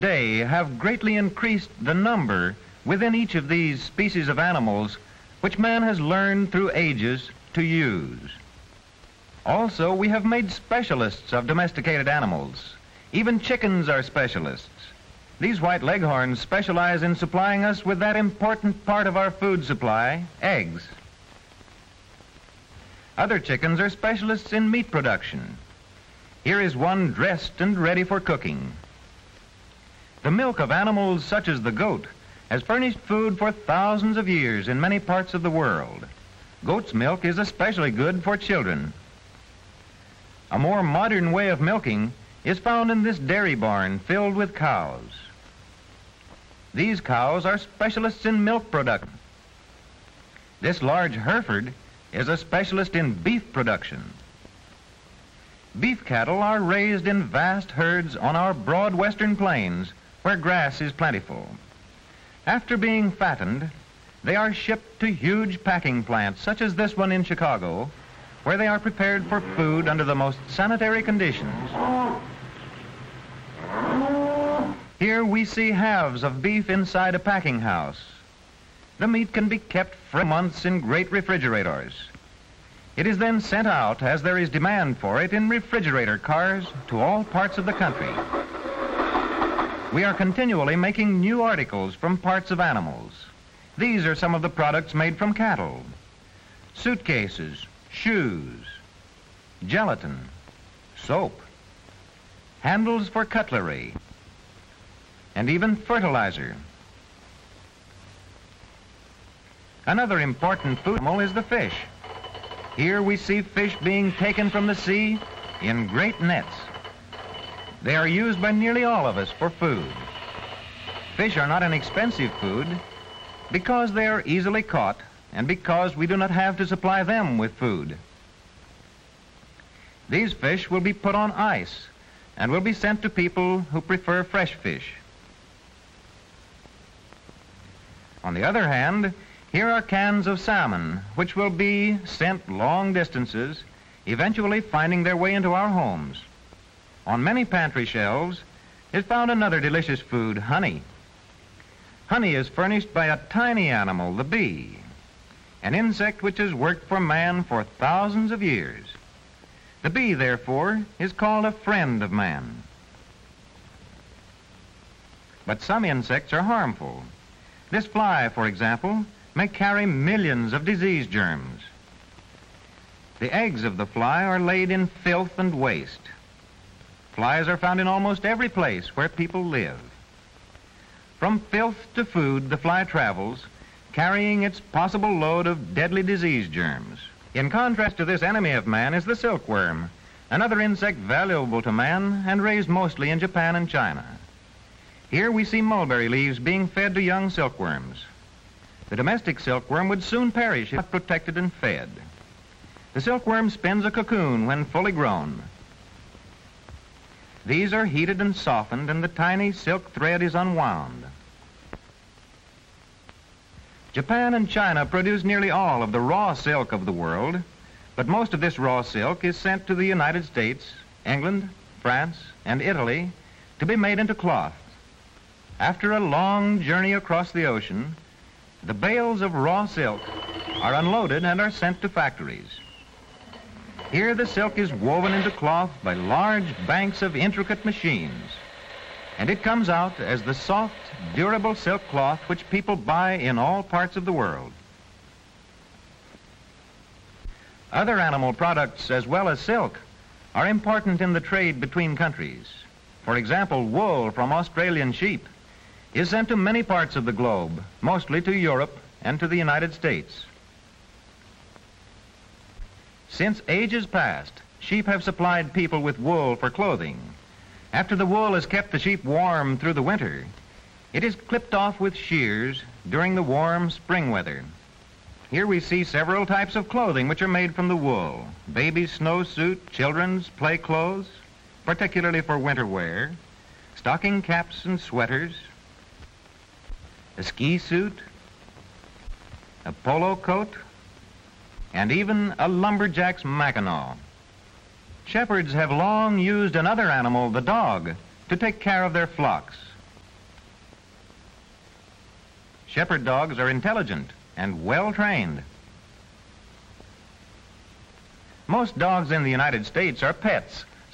Today have greatly increased the number within each of these species of animals which man has learned through ages to use. Also, we have made specialists of domesticated animals. Even chickens are specialists. These white leghorns specialize in supplying us with that important part of our food supply, eggs. Other chickens are specialists in meat production. Here is one dressed and ready for cooking. The milk of animals such as the goat has furnished food for thousands of years in many parts of the world. Goat's milk is especially good for children. A more modern way of milking is found in this dairy barn filled with cows. These cows are specialists in milk production. This large Hereford is a specialist in beef production. Beef cattle are raised in vast herds on our broad western plains where grass is plentiful. After being fattened, they are shipped to huge packing plants such as this one in Chicago, where they are prepared for food under the most sanitary conditions. Here we see halves of beef inside a packing house. The meat can be kept for months in great refrigerators. It is then sent out, as there is demand for it, in refrigerator cars to all parts of the country. We are continually making new articles from parts of animals. These are some of the products made from cattle: suitcases, shoes, gelatin, soap, handles for cutlery, and even fertilizer. Another important food animal is the fish. Here we see fish being taken from the sea in great nets. They are used by nearly all of us for food. Fish are not an expensive food because they are easily caught and because we do not have to supply them with food. These fish will be put on ice and will be sent to people who prefer fresh fish. On the other hand, here are cans of salmon, which will be sent long distances, eventually finding their way into our homes. On many pantry shelves is found another delicious food, honey. Honey is furnished by a tiny animal, the bee, an insect which has worked for man for thousands of years. The bee, therefore, is called a friend of man. But some insects are harmful. This fly, for example, may carry millions of disease germs. The eggs of the fly are laid in filth and waste. Flies are found in almost every place where people live. From filth to food, the fly travels, carrying its possible load of deadly disease germs. In contrast to this enemy of man is the silkworm, another insect valuable to man and raised mostly in Japan and China. Here we see mulberry leaves being fed to young silkworms. The domestic silkworm would soon perish if not protected and fed. The silkworm spins a cocoon when fully grown. These are heated and softened, and the tiny silk thread is unwound. Japan and China produce nearly all of the raw silk of the world, but most of this raw silk is sent to the United States, England, France, and Italy to be made into cloth. After a long journey across the ocean, the bales of raw silk are unloaded and are sent to factories. Here the silk is woven into cloth by large banks of intricate machines, and it comes out as the soft, durable silk cloth which people buy in all parts of the world. Other animal products, as well as silk, are important in the trade between countries. For example, wool from Australian sheep is sent to many parts of the globe, mostly to Europe and to the United States. Since ages past, sheep have supplied people with wool for clothing. After the wool has kept the sheep warm through the winter, it is clipped off with shears during the warm spring weather. Here we see several types of clothing which are made from the wool: baby's snowsuit, children's play clothes, particularly for winter wear, stocking caps and sweaters, a ski suit, a polo coat, and even a lumberjack's mackinaw. Shepherds have long used another animal, the dog, to take care of their flocks. Shepherd dogs are intelligent and well trained. Most dogs in the United States are pets,